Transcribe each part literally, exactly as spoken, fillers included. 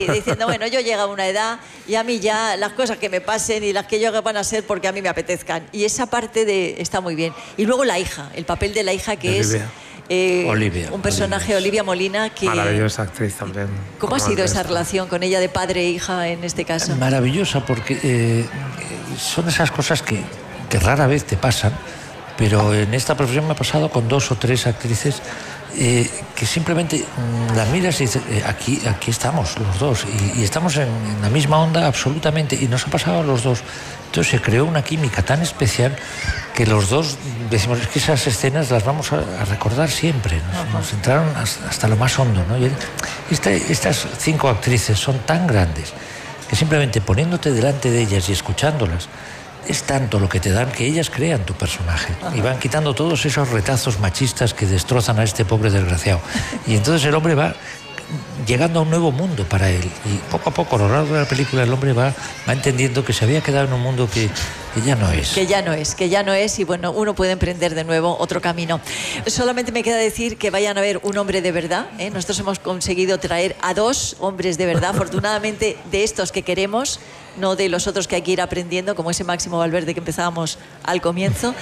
Y diciendo, bueno, yo llego a una edad y a mí ya las cosas que me pasen y las que yo van a ser porque a mí me apetezcan. Y esa parte de está muy bien. Y luego la hija, el papel de la hija que Olivia. es eh, Olivia, un personaje, Olivia, Olivia Molina, que... Maravillosa actriz también. ¿Cómo ha sido esa relación con ella de padre e hija en este caso? Maravillosa, porque eh, son esas cosas que, que rara vez te pasan, pero en esta profesión me ha pasado con dos o tres actrices eh, que simplemente mmm, las miras y dices, eh, aquí, aquí estamos los dos y, y estamos en, en la misma onda absolutamente, y nos ha pasado a los dos. Entonces se creó una química tan especial que los dos decimos, es que esas escenas las vamos a, a recordar siempre, nos, nos entraron hasta, hasta lo más hondo, ¿no? Y este, estas cinco actrices son tan grandes que simplemente poniéndote delante de ellas y escuchándolas, es tanto lo que te dan que ellas crean tu personaje. Ajá. Y van quitando todos esos retazos machistas que destrozan a este pobre desgraciado. Y entonces el hombre va llegando a un nuevo mundo para él. Y poco a poco, a lo largo de la película, el hombre va, va entendiendo que se había quedado en un mundo que, que ya no es. Que ya no es, que ya no es. Y bueno, uno puede emprender de nuevo otro camino. Solamente me queda decir que vayan a ver Un hombre de verdad, ¿eh? Nosotros hemos conseguido traer a dos hombres de verdad, afortunadamente de estos que queremos, no de los otros que hay que ir aprendiendo, como ese Máximo Valverde que empezábamos al comienzo,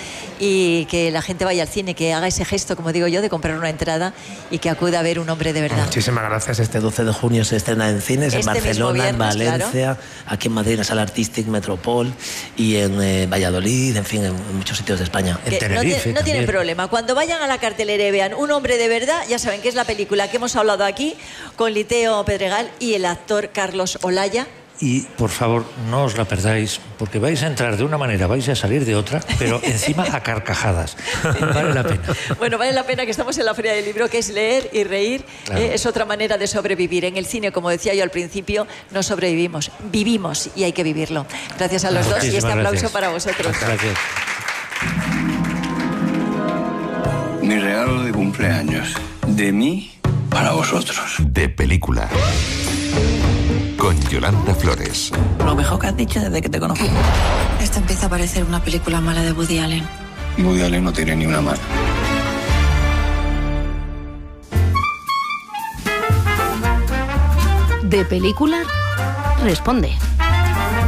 y que la gente vaya al cine, que haga ese gesto, como digo yo, de comprar una entrada y que acuda a ver Un hombre de verdad. Muchísimas gracias. Este doce de junio se estrena en cines, este en Barcelona, viernes, en Valencia, claro. Aquí en Madrid, en la Sala Artístic Metropol, y en eh, Valladolid, en fin, en muchos sitios de España. En Tenerife, no, te, no tienen problema. Cuando vayan a la cartelera y vean Un hombre de verdad, ya saben que es la película que hemos hablado aquí con Liteo Pedregal y el actor Carlos Olaya. Y, por favor, no os la perdáis, porque vais a entrar de una manera, vais a salir de otra, pero encima a carcajadas. Vale la pena. Bueno, vale la pena, que estamos en la Feria del Libro, que es leer y reír. Claro. Eh, es otra manera de sobrevivir. En el cine, como decía yo al principio, no sobrevivimos, vivimos, y hay que vivirlo. Gracias a los Muchísimas dos y este aplauso gracias. Para vosotros. Gracias. Mi regalo de cumpleaños, de mí para vosotros. De película. Con Yolanda Flores. Lo mejor que has dicho desde que te conozco. Esto empieza a parecer una película mala de Woody Allen. Woody Allen no tiene ni una mala. De película, responde.